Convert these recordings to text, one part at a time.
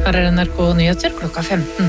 Her NRK Nyheter klokka 15.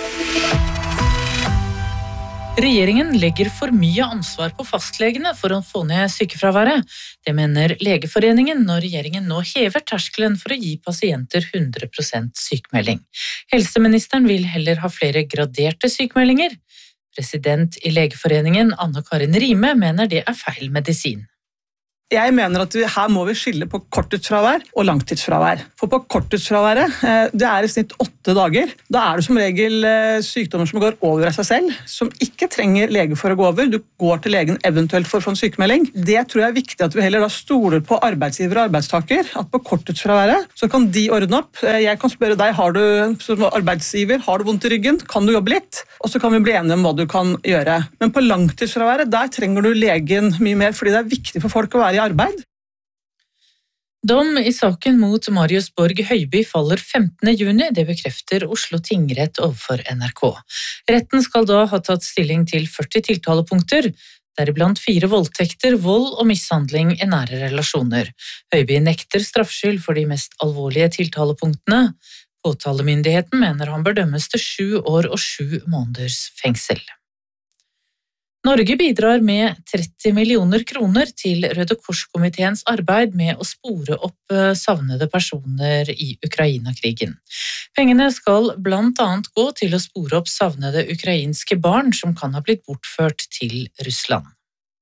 Regjeringen legger for mye ansvar på fastlegene for å få ned sykefraværet. Det mener Legeforeningen når regjeringen nå hever terskelen for å gi pasienter 100% sykmelding. Helseministeren vil heller ha flere graderte sykmeldinger. President i Legeforeningen, Anne Karin Rime, mener det er feil medisin. Jeg mener at her må vi skille på korttidsfravær og langtidsfravær. For på korttidsfraværet, det er i snitt 8 dager. Da er det som regel sykdommer som går over av seg selv, som ikke trenger lege for å gå over. Du går til legen eventuelt for å få en sykemelding. Det tror jeg er viktig at vi heller da stoler på arbeidsgiver og arbeidstaker, at på korttidsfraværet så kan de ordne opp. Jeg kan spørre deg, har du som arbeidsgiver, har du vondt i ryggen? Kan du jobbe litt? Og så kan vi bli enige om hva du kan gjøre. Men på langtidsfraværet, der trenger du legen mye mer, fordi det er viktig for folk å være i arbeid. Dom i saken mot Marius Borg Høiby faller 15. juni, det bekrefter Oslo tingrett overfor NRK. Retten skal da ha tatt stilling til 40 tiltalepunkter, deriblant 4 voldtekter, vold og mishandling i nære relasjoner. Høiby nekter straffskyld for de mest alvorlige tiltalepunktene. Påtalemyndigheten mener han bør dømmes til 7 år og 7 måneders fengsel. Norge bidrar med 30 millioner kroner til Røde Kors-komiteens arbeid med å spore opp savnede personer i Ukraina-krigen. Pengene skal blant annet gå til å spore opp savnede ukrainske barn som kan ha blitt bortført til Russland.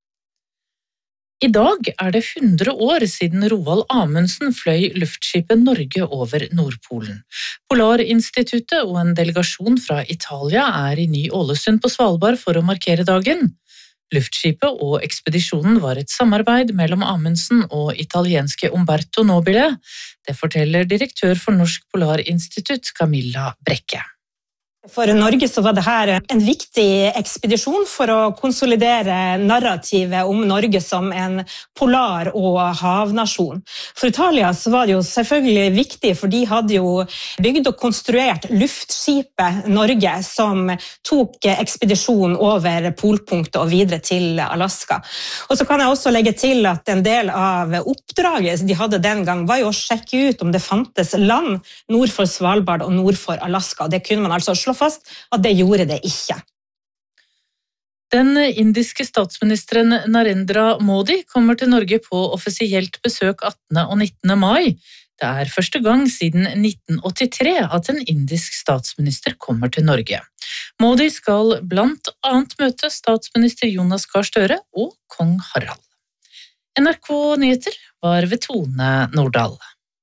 I dag er det 100 år siden Roald Amundsen fløy luftskipet Norge over Nordpolen. Polarinstituttet og en delegasjon fra Italia er i Ny-Ålesund på Svalbard for å markere dagen. Luftskipet og ekspedisjonen var et samarbeid mellom Amundsen og italienske Umberto Nobile. Det forteller direktør for Norsk Polarinstitutt, Camilla Brekke. For Norge så var det her en viktig ekspedisjon for å konsolidere narrativet om Norge som en polar- og havnasjon. For Italia så var det jo selvfølgelig viktig, for de hadde jo bygd og konstruert luftskipet Norge som tok ekspedisjonen over polpunktet og videre til Alaska. Og så kan jeg også legge til at en del av oppdraget de hadde den gang var jo å sjekke ut om det fantes land nord for Svalbard og nord for Alaska. Det kunne man altså slå fast at det gjorde det ikke. Den indiske statsministeren Narendra Modi kommer til Norge på offisielt besøk 18. og 19. mai. Det er første gang siden 1983 at en indisk statsminister kommer til Norge. Modi skal blant annet møte statsminister Jonas Gahr Støre og kong Harald. NRK Nyheter var ved Tone Nordahl.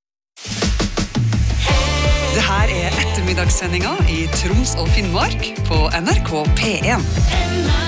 Det her er ettermiddagssendinga i Troms og Finnmark på NRK P1.